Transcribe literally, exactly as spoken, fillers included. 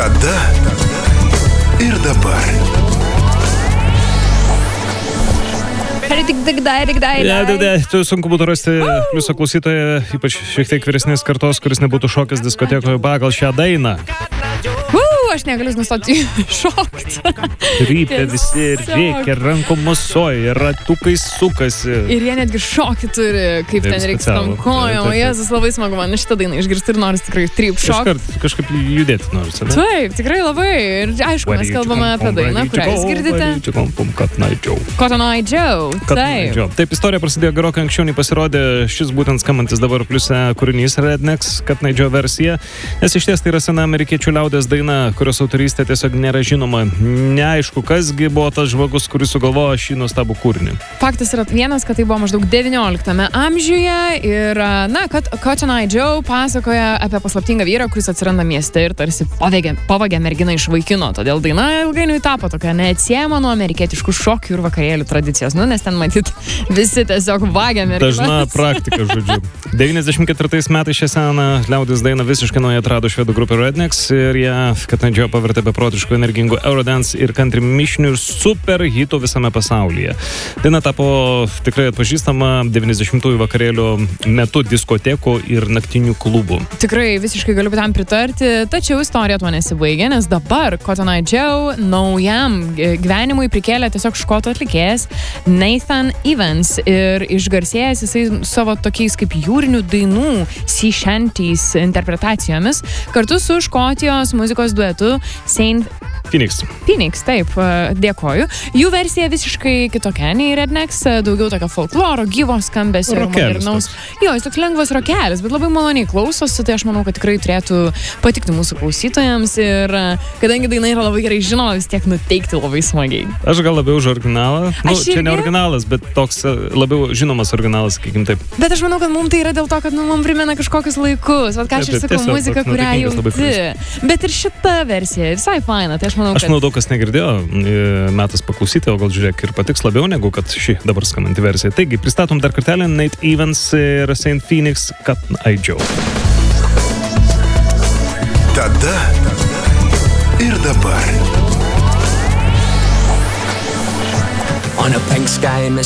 Tada ir dabar. Tai sunku būtų rasti pliusą klausytoją, ypač šiek tiek vyresnės kartos, kuris nebūtų šokęs diskotekoje pagal šią dainą. Aš negaliu nustoti šokti. Rypia visi ir reikia, rankom mosuoja, ratukai sukasi. Ir jie netgi šokį turi, kaip Taip, ten reiks specialų. tom kojom. Taip, taip. Jėzus, labai smagu man šitą dainą išgirsti ir noris tikrai tryp šokti. Iškart kažkaip judėti nors, ne? Taip, tikrai labai. Ir aišku, mes kalbame apie dainą, kurią jūs girdite. Cotton Eye Joe. Taip. Taip, istorija prasidėjo gerokai anksčiau, nei pasirodė šis būtent skambantis dabar pliuse kūrinys Rednecks, Cotton Eye Joe versija. Nes iš ties tai yra sena amerikiečių liaudės daina, kurios autorystė tiesiog nėra žinoma. Neaišku, kasgi buvo tas žmogus, kuris sugalvojo šį nuostabų kūrinį. Faktas yra vienas, kad tai buvo maždaug devynioliktame amžiuje ir, na, kad Cotton Eye Joe pasakoja apie paslaptingą vyrą, kuris atsiranda mieste ir tarsi pavagė, pavagė merginą iš vaikino. Todėl daina ilgainiui tapo tokia neatsiejama nuo amerikietiškų šokių ir vakarėlių tradicijos. Nu, nes ten matyt visi tiesiog vagia merginas. Dažna praktika, žodžiu. devyniasdešimt ketvirtais metais šią seną liaudės dainą visiškai naują atrado švedų grupė Rednecks ir ją Cotton Eye Joe pavertė beprotiškų energingų Eurodance ir country mišinių ir super hitų visame pasaulyje. Daina tapo tikrai atpažįstama devyniasdešimtųjų vakarėlių metu diskotekų ir naktinių klubų. Tikrai visiškai galiu tam pritarti, tačiau istorija tuo nesibaigė, nes dabar Cotton Eye Joe naujam gyvenimui prikėlė tiesiog škotų atlikėjas Nathan Evans ir išgarsėjęs jisai savo tokiais kaip jūrinių dainų sea shanties interpretacijomis kartu su Škotijos muzikos duetu Saint Phoenix. Phoenix, taip, dėkoju. Jų versija visiškai kitokia nei Rednecks, daugiau tokio folkloro, gyvo skambesio ir modernaus. Jo, jis toks lengvas rokelis, bet labai maloniai klausosi, tai aš manau, kad tikrai turėtų patikti mūsų klausytojams ir kadangi daina yra labai gerai žinoma, vis tiek nuteikti labai smagiai. Aš gal labiau už originalą. Nu, Aš čia irgi. ne originalas, bet toks labiau žinomas originalas, sakykim taip. Bet aš manau, kad mums tai yra dėl to, kad nu, mums primena kažkokius laikus. Vat ką aš Taip, ir taip, sakau, tiesiog muzika, toks kurią nuotaikingas labai jauti. Bet ir šita versija visai faina, tai aš manau, Aš kad... manau, daug kas negirdėjo, metas paklausyti, o gal žiūrėk ir patiks labiau negu kad ši dabar skambanti versija. Taigi, pristatom dar kartelį Nate Evans ir Saint Phoenix Cotton Eye Joe. Tada ir dabar. On a pink sky in the